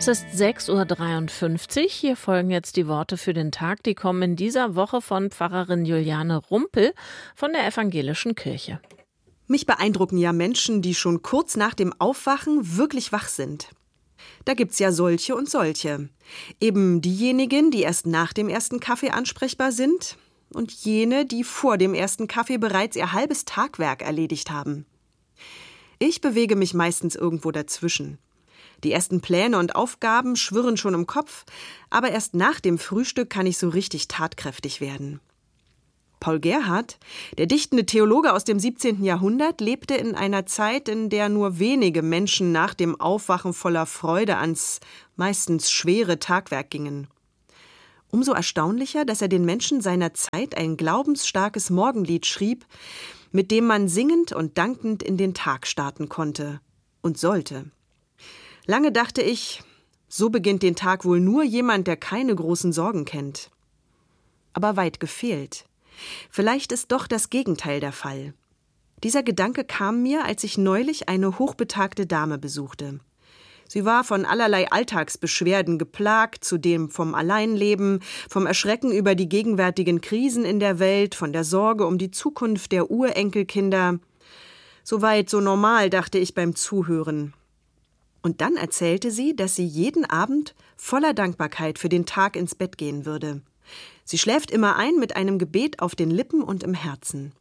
Es ist 6:53 Uhr. Hier folgen jetzt die Worte für den Tag. Die kommen in dieser Woche von Pfarrerin Juliane Rumpel von der Evangelischen Kirche. Mich beeindrucken ja Menschen, die schon kurz nach dem Aufwachen wirklich wach sind. Da gibt's ja solche und solche. Eben diejenigen, die erst nach dem ersten Kaffee ansprechbar sind und jene, die vor dem ersten Kaffee bereits ihr halbes Tagwerk erledigt haben. Ich bewege mich meistens irgendwo dazwischen. Die ersten Pläne und Aufgaben schwirren schon im Kopf, aber erst nach dem Frühstück kann ich so richtig tatkräftig werden. Paul Gerhardt, der dichtende Theologe aus dem 17. Jahrhundert, lebte in einer Zeit, in der nur wenige Menschen nach dem Aufwachen voller Freude ans meistens schwere Tagwerk gingen. Umso erstaunlicher, dass er den Menschen seiner Zeit ein glaubensstarkes Morgenlied schrieb, mit dem man singend und dankend in den Tag starten konnte und sollte. Lange dachte ich, so beginnt den Tag wohl nur jemand, der keine großen Sorgen kennt. Aber weit gefehlt. Vielleicht ist doch das Gegenteil der Fall. Dieser Gedanke kam mir, als ich neulich eine hochbetagte Dame besuchte. Sie war von allerlei Alltagsbeschwerden geplagt, zudem vom Alleinleben, vom Erschrecken über die gegenwärtigen Krisen in der Welt, von der Sorge um die Zukunft der Urenkelkinder. Soweit so normal, dachte ich beim Zuhören. Und dann erzählte sie, dass sie jeden Abend voller Dankbarkeit für den Tag ins Bett gehen würde. Sie schläft immer ein mit einem Gebet auf den Lippen und im Herzen.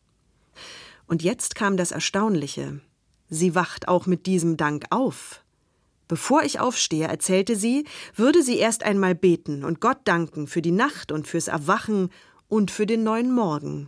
Und jetzt kam das Erstaunliche. Sie wacht auch mit diesem Dank auf. Bevor ich aufstehe, erzählte sie, würde sie erst einmal beten und Gott danken für die Nacht und fürs Erwachen und für den neuen Morgen.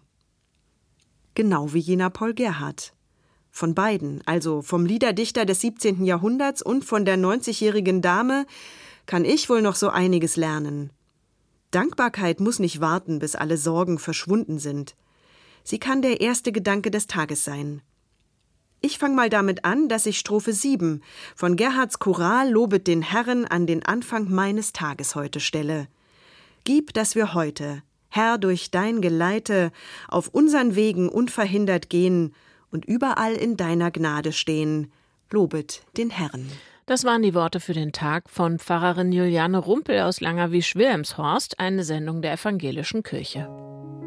Genau wie jener Paul Gerhardt. Von beiden, also vom Liederdichter des 17. Jahrhunderts und von der 90-jährigen Dame, kann ich wohl noch so einiges lernen. Dankbarkeit muss nicht warten, bis alle Sorgen verschwunden sind. Sie kann der erste Gedanke des Tages sein. Ich fange mal damit an, dass ich Strophe 7 von Gerhardts Choral Lobet den Herren an den Anfang meines Tages heute stelle. Gib, dass wir heute, Herr, durch dein Geleite, auf unseren Wegen unverhindert gehen und überall in deiner Gnade stehen. Lobet den Herrn. Das waren die Worte für den Tag von Pfarrerin Juliane Rumpel aus Langerwisch-Wilhelmshorst, eine Sendung der Evangelischen Kirche.